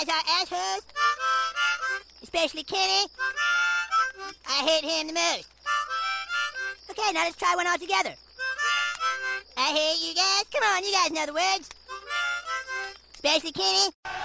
As our assholes, especially Kenny. I hate him the most. Okay, now let's try one all together. I hate you guys. Come on, you guys know the words. Especially Kenny.